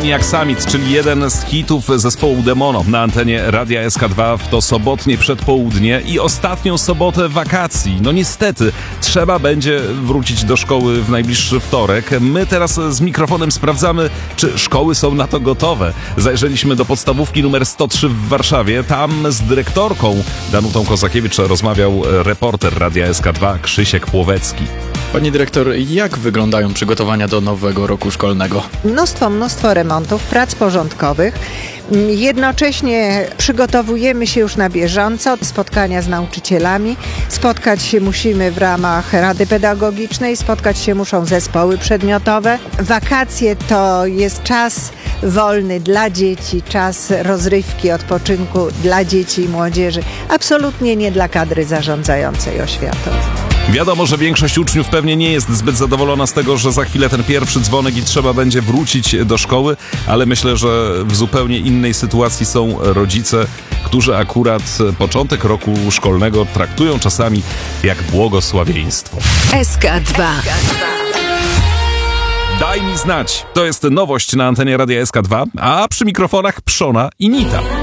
Maniac Summit, czyli jeden z hitów zespołu Demono na antenie Radia SK2 w to sobotnie przedpołudnie i ostatnią sobotę wakacji. No niestety, trzeba będzie wrócić do szkoły w najbliższy wtorek. My teraz z mikrofonem sprawdzamy, czy szkoły są na to gotowe. Zajrzeliśmy do podstawówki numer 103 w Warszawie. Tam z dyrektorką Danutą Kozakiewicz rozmawiał reporter Radia SK2 Krzysiek Płowecki. Pani dyrektor, jak wyglądają przygotowania do nowego roku szkolnego? Mnóstwo remontów, prac porządkowych. Jednocześnie przygotowujemy się już na bieżąco, spotkania z nauczycielami. Spotkać się musimy w ramach Rady Pedagogicznej, spotkać się muszą zespoły przedmiotowe. Wakacje to jest czas wolny dla dzieci, czas rozrywki, odpoczynku dla dzieci i młodzieży. Absolutnie nie dla kadry zarządzającej oświatą. Wiadomo, że większość uczniów pewnie nie jest zbyt zadowolona z tego, że za chwilę ten pierwszy dzwonek i trzeba będzie wrócić do szkoły, ale myślę, że w zupełnie innej sytuacji są rodzice, którzy akurat początek roku szkolnego traktują czasami jak błogosławieństwo. SK2. Daj mi znać. To jest nowość na antenie Radia SK2, a przy mikrofonach Przona i Nita.